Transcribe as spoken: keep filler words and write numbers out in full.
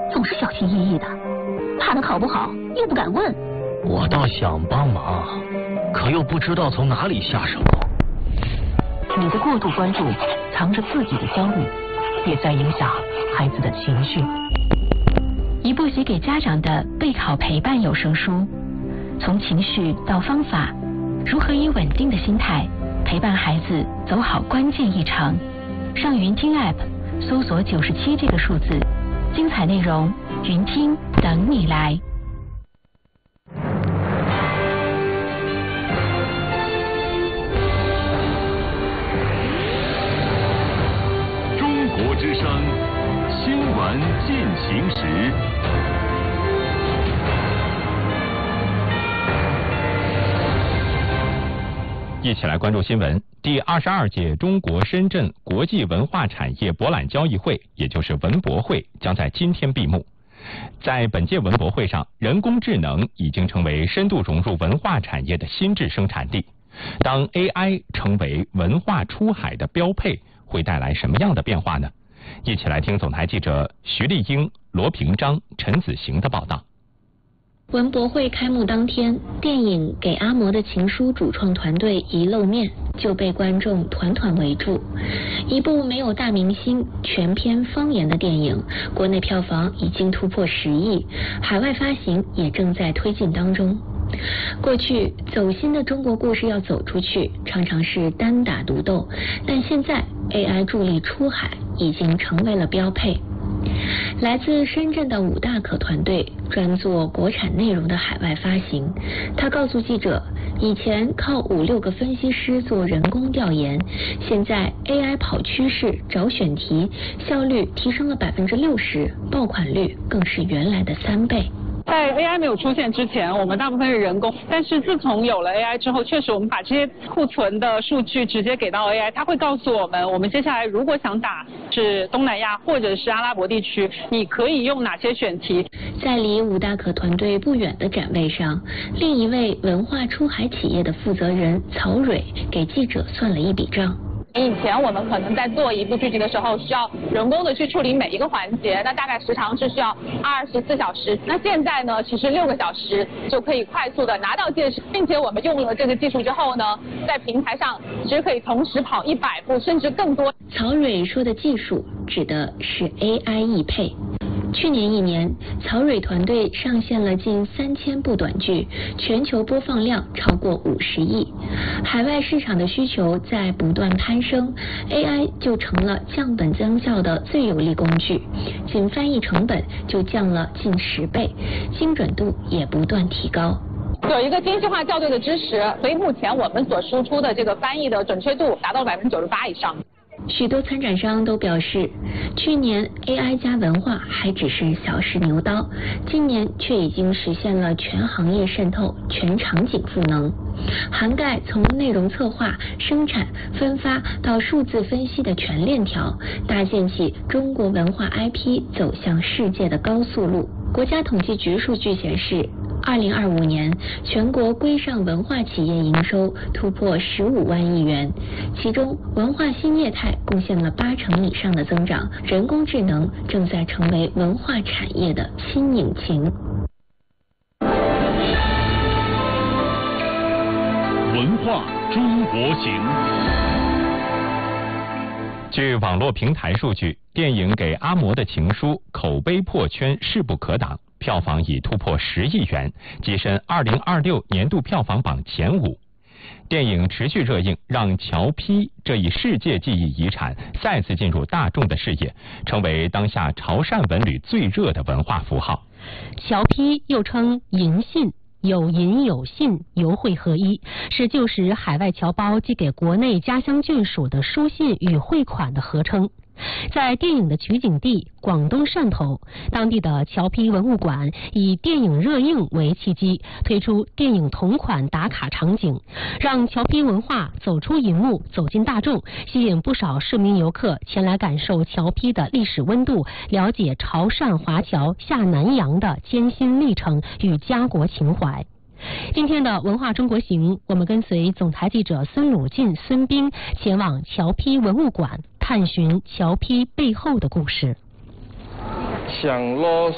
总是小心翼翼的，怕他考不好又不敢问。 我倒想帮忙，可又不知道从哪里下手。 你的过度关注藏着自己的焦虑，也在影响孩子的情绪。一部写给家长的备考陪伴有声书，从情绪到方法，如何以稳定的心态陪伴孩子走好关键一程。上云听 App 搜索九十七这个数字，精彩内容云听等你来。 中国之声新闻进行时。 一起来关注新闻。第二十二届中国深圳国际文化产业博览交易会，也就是文博会，将在今天闭幕。在本届文博会上，人工智能已经成为深度融入文化产业的新质生产力。当 A I 成为文化出海的标配，会带来什么样的变化呢？一起来听总台记者徐丽英、罗平章、陈子行的报道。 文博会开幕当天，电影《给阿嬷的情书》主创团队一露面就被观众团团围住。一部没有大明星、全篇方言的电影，国内票房已经突破十亿，海外发行也正在推进当中。过去走心的中国故事要走出去，常常是单打独斗，但现在 A I 助力出海已经成为了标配。来自深圳的五大可团队专做国产内容的海外发行。他告诉记者，以前靠五六个分析师做人工调研，现在 A I 跑趋势、找选题，效率提升了百分之六十，爆款率更是原来的三倍。 在 A I 没有出现之前，我们大部分是人工，但是自从有了 A I 之后，确实我们把这些库存的数据直接给到 A I， 它会告诉我们，我们接下来如果想打是东南亚或者是阿拉伯地区，你可以用哪些选题。 在离五大可团队不远的展位上，另一位文化出海企业的负责人曹蕊给记者算了一笔账。 以前我们可能在做一部剧集的时候，需要人工的去处理每一个环节，那大概时长是需要二十四小时。那现在呢，其实六个小时就可以快速的拿到件事，并且我们用了这个技术之后呢，在平台上其实可以同时跑一百部甚至更多。 曹蕊说的技术指的是 A I 译配。去年一年，曹蕊团队上线了近三千部短剧，全球播放量超过五十亿。海外市场的需求在不断攀升 ，A I 就成了降本增效的最有力工具。仅翻译成本就降了近十倍，精准度也不断提高。 有一个精细化校对的支持，所以目前我们所输出的这个翻译的准确度达到百分之九十八以上。 许多参展商都表示，去年 A I 加文化还只是小试牛刀，今年却已经实现了全行业渗透、全场景赋能，涵盖从内容策划、生产、分发到数字分析的全链条，搭建起中国文化 I P 走向世界的高速路。国家统计局数据显示，二零二五年全国规上文化企业营收突破十五万亿元，其中文化新业态贡献了八成以上的增长，人工智能正在成为文化产业的新引擎。 文化中国行。 据网络平台数据，电影《给阿嬷的情书》口碑破圈，势不可挡，票房已突破十亿元，跻身二零二六年度票房榜前五。电影持续热映，让侨批这一世界记忆遗产再次进入大众的视野，成为当下潮汕文旅最热的文化符号。 侨批又称银信，有银有信，邮汇合一，是旧时海外侨胞寄给国内家乡眷属的书信与汇款的合称。在电影的取景地广东汕头，当地的侨批文物馆以电影热映为契机，推出电影同款打卡场景，让侨批文化走出银幕，走进大众，吸引不少市民游客前来感受侨批的历史温度，了解潮汕华侨下南洋的艰辛历程与家国情怀。今天的文化中国行，我们跟随总台记者孙鲁进、孙斌前往侨批文物馆，探寻侨批背后的故事。 想咯